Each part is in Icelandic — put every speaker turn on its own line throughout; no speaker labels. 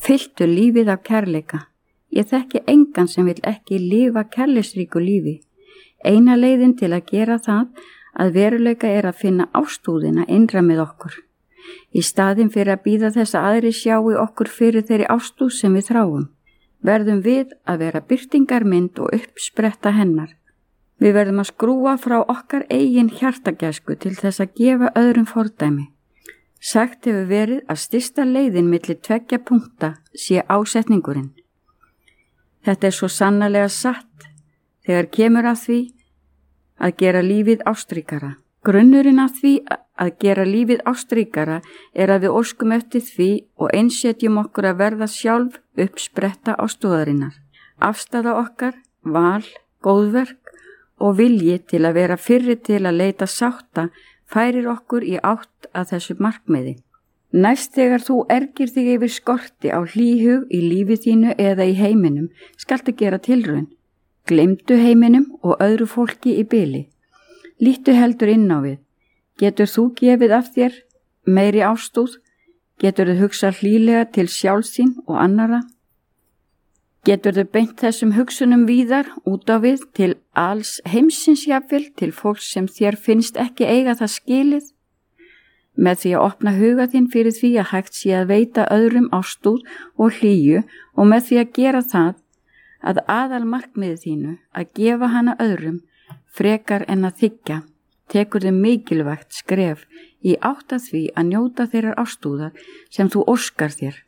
Fylltu lífið af kærleika. Ég þekki engan sem vill ekki lifa kærleisríku lífi. Eina leiðin til að gera það að veruleika er að finna ástúðina innra með okkur. Í staðinn fyrir að bíða þess að aðri sjái okkur fyrir þeirri ástúð sem við þráum, verðum við að vera birtingarmynd og uppspretta hennar. Við verðum að skrúa frá okkar eigin hjartagæsku til þess að gefa öðrum fordæmi. Sagt hefur verið að stysta leiðin milli 2 punkta sé ásetningurinn. Þetta er svo sannarlega satt þegar kemur að því að gera lífið ástríkara. Grunnurinn að því að gera lífið ástríkara er að við óskum eftir því og einsetjum okkur að verða sjálf uppspretta ástúðarinnar. Afstaða okkar, val, góðverk og vilji til að vera fyrri til að leita sátta færir okkur í átt að þessu markmiði. Næst þegar þú ergir þig yfir skorti á hlýhug í lífi þínu eða í heiminum, skaltu gera tilraun. Gleymdu heiminum og öðru fólki í bili. Líttu heldur inn á við. Getur þú gefið af þér meiri ástúð? Getur þú hugsað hlýlega til sjálfs þín og annara? Getur þú beint þessum hugsunum víðar út á við til alls heimsins jafnvel, til fólks sem þér finnst ekki eiga það skilið? Með því að opna huga þín fyrir því að hægt sé að veita öðrum ástúð og hlýju og með því að gera það að aðal markmiði þínu að gefa hana öðrum frekar en að þiggja, tekur þið mikilvægt skref í átt að því að njóta þeirrar ástúðar sem þú óskar þér.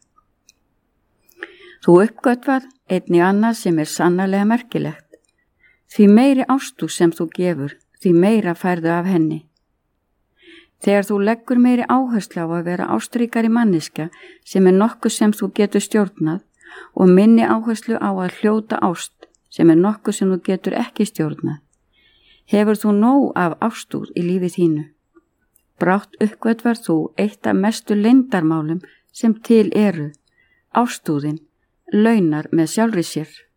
Þú uppgötvar einnig annað sem er sannarlega merkilegt. Því meiri ástúð sem þú gefur, því meira færðu af henni. Þegar þú leggur meiri áherslu á að vera ástríkari manneskja sem er nokkuð sem þú getur stjórnað og minni áherslu á að hljóta ást sem er nokkuð sem þú getur ekki stjórnað, hefur þú nóg af ástúð í lífi þínu. Brátt uppgötvar þú eitt af mestu leyndarmálum sem til eru. Ástúðin launar með sjálfri sér.